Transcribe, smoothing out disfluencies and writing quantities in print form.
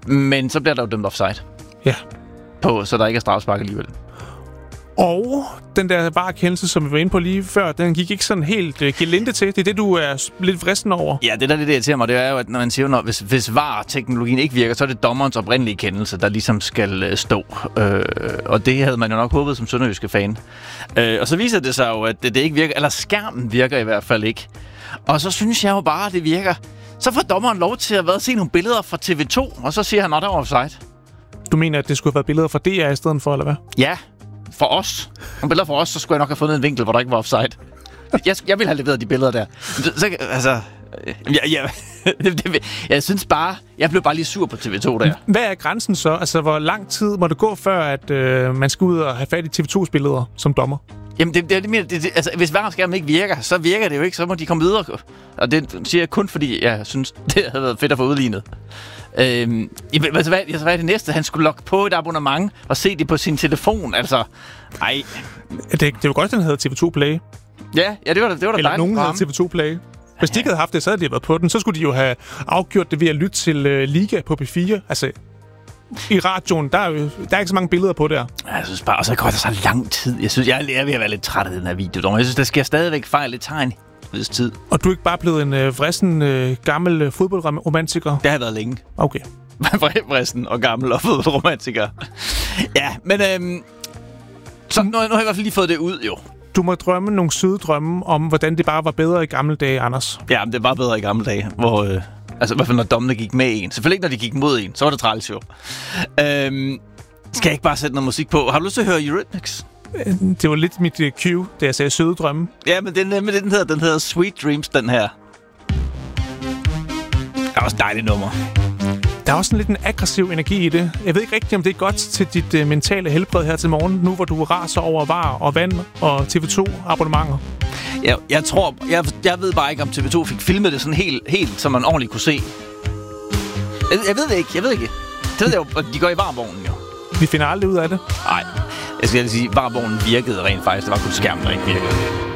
Men så bliver der jo dømt offside. Ja. Så der ikke er strafspark alligevel. Og den der VAR-kendelse, som vi var inde på lige før, den gik ikke sådan helt gelinde til. Det er det, du er lidt vristen over. Ja, det der lidt irriterer mig, det er jo, at når man siger, hvis VAR-teknologien ikke virker, så er det dommerens oprindelige kendelse, der ligesom skal stå. Og det havde man jo nok håbet som sønderjyske fan. Og så viser det sig jo, at det ikke virker, eller skærmen virker i hvert fald ikke. Og så synes jeg jo bare, at det virker. Så får dommeren lov til at se nogle billeder fra TV2, og så siger han, at der var offside. Du mener, at det skulle have været billeder fra DR i stedet for, eller hvad? Ja, for os. Nogle billeder for os, så skulle jeg nok have fundet en vinkel, hvor der ikke var offside. Jeg ville have leveret de billeder der. Så, altså... jeg synes bare... Jeg blev bare lige sur på TV2 der. Hvad er grænsen så? Altså, hvor lang tid må det gå, før at man skal ud og have fat i TV2's billeder som dommer? Jamen, altså, hvis VAR-skærmen ikke virker, så virker det jo ikke. Så må de komme videre. Og det siger jeg kun, fordi jeg synes, det havde været fedt at få udlignet. Hvad er det næste? Han skulle logge på et abonnement og se det på sin telefon. Altså, ej. Det er jo godt, den hedder TV2 Play. Ja, det var da dejligt. Eller nogen hedder TV2 Play. Hvis de ikke havde haft det, så havde de været på den. Så skulle de jo have afgjort det ved at lytte til Liga på P4. Altså, i radioen, der er ikke så mange billeder på der. Jeg synes bare, og så går det så lang tid. Jeg synes, jeg er ved at være lidt træt af den her video. Jeg synes, der sker stadigvæk fejl i tegn. Tid. Og du er ikke bare blevet en vrissen gammel fodboldromantiker? Det har været længe. Okay. Vrissen og gammel og fodboldromantiker. Ja, men så nu har jeg i hvert fald lige fået det ud, jo. Du må drømme nogle søde drømme om, hvordan det bare var bedre i gamle dage, Anders. Ja, men det var bedre i gamle dage, hvor... altså, i hvert fald når dommene gik med en. Selvfølgelig ikke, når de gik mod en. Så var det træls, jo. Skal jeg ikke bare sætte noget musik på? Har du lyst til at høre Eurythmics? Det var lidt mit cue, da jeg sagde søde drømme. Ja, men den hedder Sweet Dreams, den her. Det er også et dejligt nummer. Der er også lidt en aggressiv energi i det. Jeg ved ikke rigtigt, om det er godt til dit mentale helbred her til morgen, nu hvor du raser over VAR og vand og TV2-abonnementer. Jeg ved bare ikke, om TV2 fik filmet det sådan helt så man ordentligt kunne se. Jeg ved det ikke. Det ved jeg jo, de går i varmvognen jo. Vi finder aldrig ud af det. Nej, jeg skal sige, varmvognen virkede rent faktisk. Det var kun skærmen, der ikke virkede.